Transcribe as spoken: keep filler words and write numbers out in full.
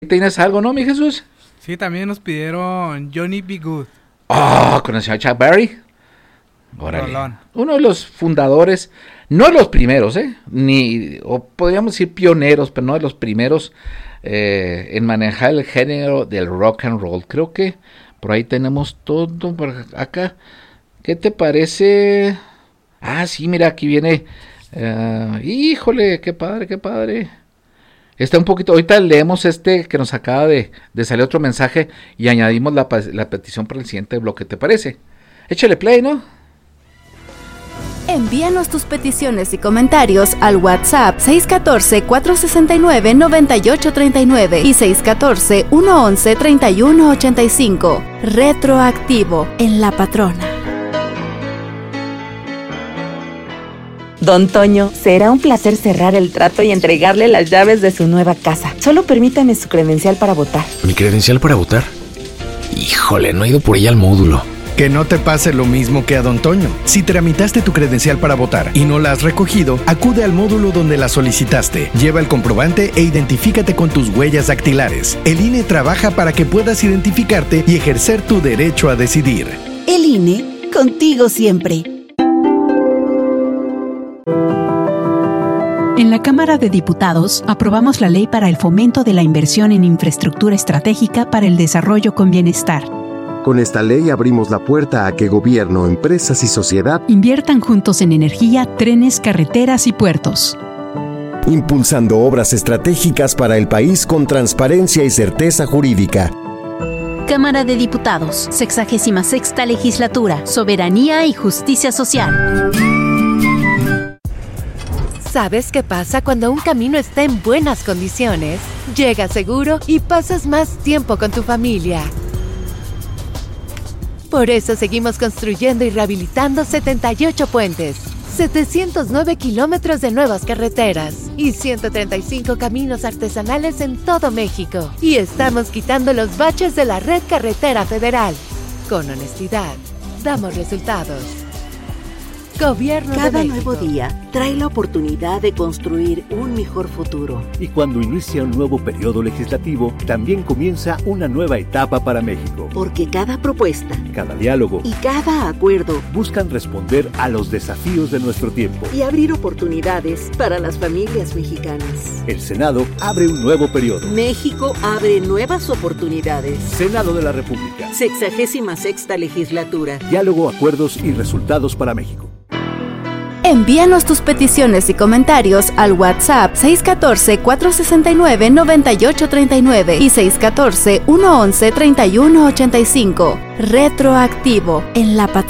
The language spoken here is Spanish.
¿Tienes algo, no, mi Jesús? Sí, también nos pidieron Johnny B. Good. Oh, con el señor Chuck Berry. Órale. Rolón. Uno de los fundadores, no de los primeros, ¿eh? Ni, o podríamos decir pioneros, pero no de los primeros eh, en manejar el género del rock and roll. Creo que por ahí tenemos todo por acá. ¿Qué te parece? Ah, sí, mira, aquí viene. Uh, híjole, qué padre, qué padre. Está un poquito, ahorita leemos este que nos acaba de, de salir otro mensaje y añadimos la, la petición para el siguiente bloque, ¿te parece? Échale play, ¿no? Envíanos tus peticiones y comentarios al WhatsApp seis uno cuatro, cuatro seis nueve, nueve ocho tres nueve y seis uno cuatro, uno once, treinta y uno ochenta y cinco. Retroactivo en La Patrona. Don Toño, será un placer cerrar el trato y entregarle las llaves de su nueva casa. Solo permítame su credencial para votar. ¿Mi credencial para votar? Híjole, no he ido por ella al módulo. Que no te pase lo mismo que a Don Toño. Si tramitaste tu credencial para votar y no la has recogido, acude al módulo donde la solicitaste. Lleva el comprobante e identifícate con tus huellas dactilares. El I N E trabaja para que puedas identificarte y ejercer tu derecho a decidir. El I N E, contigo siempre. En la Cámara de Diputados aprobamos la Ley para el Fomento de la Inversión en Infraestructura Estratégica para el Desarrollo con Bienestar. Con esta ley abrimos la puerta a que gobierno, empresas y sociedad inviertan juntos en energía, trenes, carreteras y puertos, impulsando obras estratégicas para el país con transparencia y certeza jurídica. Cámara de Diputados, sexagésima sexta Legislatura, Soberanía y Justicia Social. ¿Sabes qué pasa cuando un camino está en buenas condiciones? Llegas seguro y pasas más tiempo con tu familia. Por eso seguimos construyendo y rehabilitando setenta y ocho puentes, setecientos nueve kilómetros de nuevas carreteras y ciento treinta y cinco caminos artesanales en todo México. Y estamos quitando los baches de la red carretera federal. Con honestidad, damos resultados. Gobierno Cada de México. nuevo día trae la oportunidad de construir un mejor futuro. Y cuando inicia un nuevo periodo legislativo, también comienza una nueva etapa para México. Porque cada propuesta, cada diálogo y cada acuerdo buscan responder a los desafíos de nuestro tiempo y abrir oportunidades para las familias mexicanas. El Senado abre un nuevo periodo. México abre nuevas oportunidades. Senado de la República. Sexagésima sexta Legislatura. Diálogo, acuerdos y resultados para México. Envíanos tus peticiones y comentarios al WhatsApp seis uno cuatro, cuatro seis nueve, nueve ocho tres nueve y seis uno cuatro, uno once, treinta y uno ochenta y cinco. Retroactivo en La Patrona.